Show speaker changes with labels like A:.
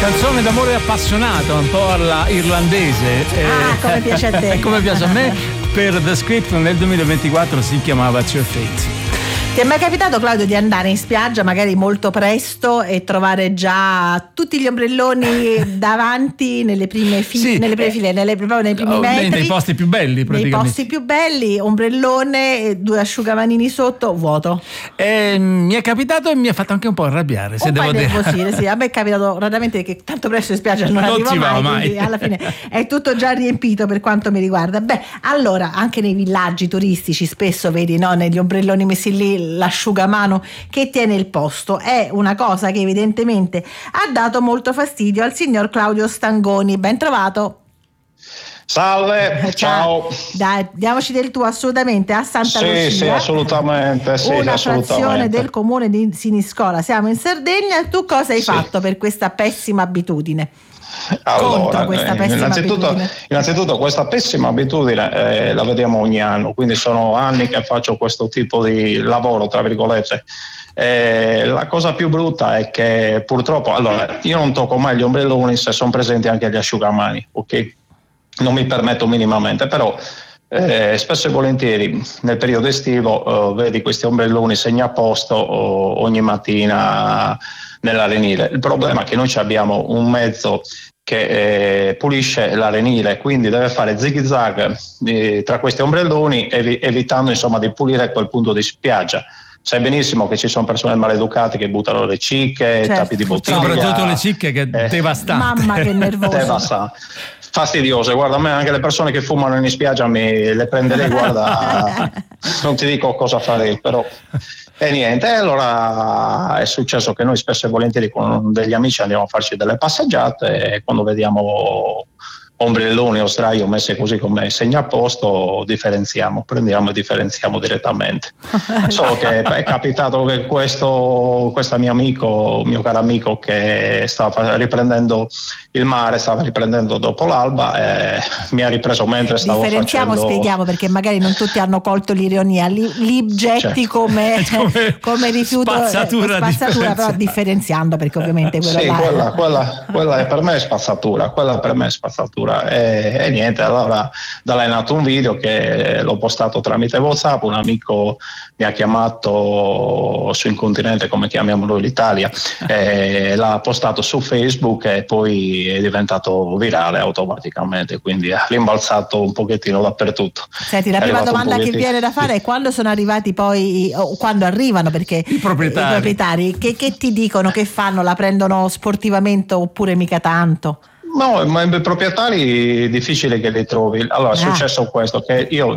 A: Canzone d'amore appassionato, un po' alla irlandese.
B: Come piace a te.
A: Come piace a me. Per The Script nel 2024 si chiamava It's Your Fate.
B: Ti è mai capitato, Claudio, di andare in spiaggia magari molto presto e trovare già tutti gli ombrelloni davanti nelle prime file, proprio nei primi metri?
A: Nei posti più belli, praticamente.
B: Nei posti più belli, ombrellone, 2 asciugamanini sotto, vuoto.
A: Mi è capitato e mi ha fatto anche un po' arrabbiare, se devo dire.
B: Sì, a me è capitato raramente che tanto presto in spiaggia non arrivo mai. Quindi alla fine è tutto già riempito per quanto mi riguarda. Allora, anche nei villaggi turistici spesso vedi, no, negli ombrelloni messi lì, l'asciugamano che tiene il posto. È una cosa che evidentemente ha dato molto fastidio al signor Claudio Stangoni. Ben trovato.
C: Salve, ciao.
B: Dai, diamoci del tuo assolutamente a Santa Lucia.
C: Sì, assolutamente.
B: Una frazione del comune di Siniscola. Siamo in Sardegna. Tu cosa hai fatto per questa pessima abitudine?
C: Allora,
B: abitudine.
C: Innanzitutto questa pessima abitudine la vediamo ogni anno, quindi sono anni che faccio questo tipo di lavoro, tra virgolette. La cosa più brutta è che purtroppo, allora, io non tocco mai gli ombrelloni se sono presenti anche gli asciugamani, ok? Non mi permetto minimamente, però spesso e volentieri nel periodo estivo vedi questi ombrelloni segnaposto ogni mattina nell'arenile. Il problema è che noi abbiamo un mezzo che pulisce l'arenile, quindi deve fare zig-zag tra questi ombrelloni, evitando insomma di pulire quel punto di spiaggia. Sai benissimo che ci sono persone maleducate che buttano le cicche, tappi di bottiglia.
A: Soprattutto le cicche, che è devastante.
B: Mamma, che nervoso.
C: Devastante. Fastidiose, guarda, a me anche le persone che fumano in spiaggia le prenderei, guarda, non ti dico cosa farei, però. E niente, allora è successo che noi spesso e volentieri con degli amici andiamo a farci delle passeggiate e quando vediamo ombrelloni o sdraio messi così come segnaposto prendiamo e differenziamo direttamente. Solo che è capitato che questo mio caro amico che stava riprendendo il mare, stava riprendendo dopo l'alba e mi ha ripreso mentre stavo facendo...
B: Spieghiamo perché magari non tutti hanno colto l'ironia, li getti come rifiuto, spazzatura però differenziando, perché ovviamente
C: quella è per me è spazzatura, e niente, allora da là è nato un video che l'ho postato tramite WhatsApp, un amico mi ha chiamato su Incontinente, come chiamiamo noi l'Italia, l'ha postato su Facebook e poi è diventato virale automaticamente, quindi ha rimbalzato un pochettino dappertutto.
B: Senti, la prima domanda che viene da fare è quando sono arrivati poi, o quando arrivano, perché i proprietari che ti dicono, che fanno, la prendono sportivamente oppure mica tanto?
C: No, ma i proprietari difficile che li trovi. Allora è successo questo, che io